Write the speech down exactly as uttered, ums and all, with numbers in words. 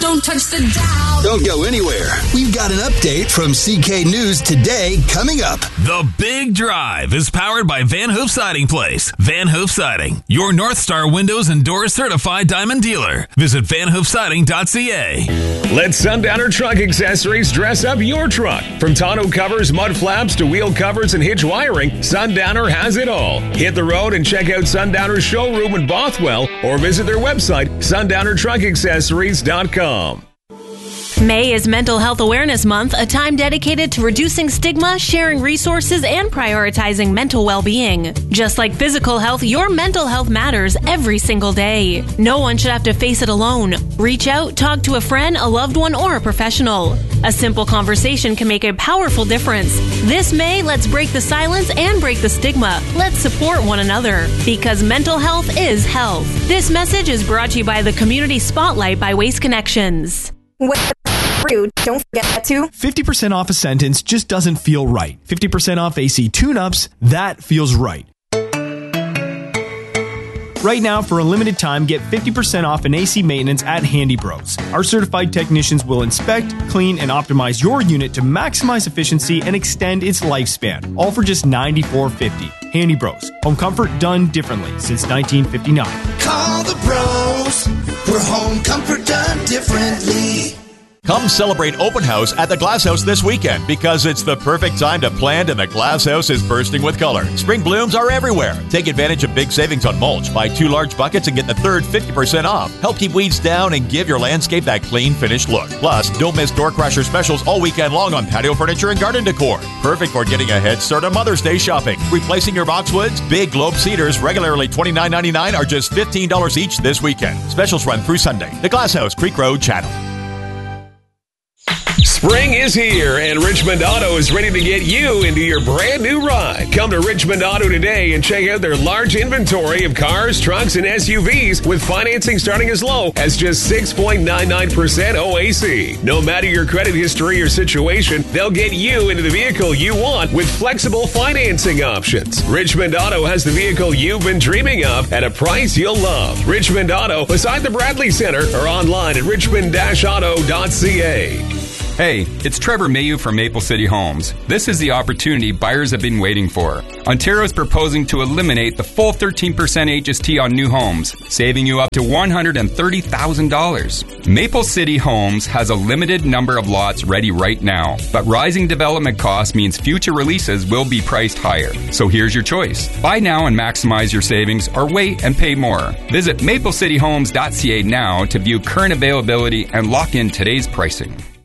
Don't touch the dial. Don't go anywhere. We've got an update from C K News Today coming up. The Big Drive is powered by Van Hoof Siding Place. Van Hoof Siding, your North Star Windows and Doors certified diamond dealer. Visit van hoof siding dot c a. Let Sundowner Truck Accessories dress up your truck. From tonneau covers, mud flaps, to wheel covers and hitch wiring, Sundowner has it all. Hit the road and check out Sundowner's showroom in Bothwell or visit their website, sundowner truck accessories dot com. May is Mental Health Awareness Month, a time dedicated to reducing stigma, sharing resources, and prioritizing mental well-being. Just like physical health, your mental health matters every single day. No one should have to face it alone. Reach out, talk to a friend, a loved one, or a professional. A simple conversation can make a powerful difference. This May, let's break the silence and break the stigma. Let's support one another, because mental health is health. This message is brought to you by the Community Spotlight by Waste Connections. Don't forget to fifty percent off a sentence just doesn't feel right. fifty percent off A C tune-ups, that feels right. Right now, for a limited time, get fifty percent off an A C maintenance at Handy Bros. Our certified technicians will inspect, clean, and optimize your unit to maximize efficiency and extend its lifespan, all for just ninety-four fifty. Handy Bros. Home comfort done differently since nineteen fifty-nine. Call the bros. We're home comfort done differently. Come celebrate Open House at the Glass House this weekend because it's the perfect time to plant and the Glass House is bursting with color. Spring blooms are everywhere. Take advantage of big savings on mulch. Buy two large buckets and get the third fifty percent off. Help keep weeds down and give your landscape that clean, finished look. Plus, don't miss door crusher specials all weekend long on patio furniture and garden decor. Perfect for getting a head start on Mother's Day shopping. Replacing your boxwoods? Big Globe cedars, regularly twenty-nine ninety-nine, are just fifteen dollars each this weekend. Specials run through Sunday. The Glass House, Creek Road, Chatham. Spring is here, and Richmond Auto is ready to get you into your brand new ride. Come to Richmond Auto today and check out their large inventory of cars, trucks, and S U Vs with financing starting as low as just six point nine nine percent O A C. No matter your credit history or situation, they'll get you into the vehicle you want with flexible financing options. Richmond Auto has the vehicle you've been dreaming of at a price you'll love. Richmond Auto, beside the Bradley Center, or online at richmond dash auto dot c a. Hey, it's Trevor Mayu from Maple City Homes. This is the opportunity buyers have been waiting for. Ontario is proposing to eliminate the full thirteen percent H S T on new homes, saving you up to one hundred thirty thousand dollars. Maple City Homes has a limited number of lots ready right now, but rising development costs means future releases will be priced higher. So here's your choice. Buy now and maximize your savings, or wait and pay more. Visit maple city homes dot c a now to view current availability and lock in today's pricing.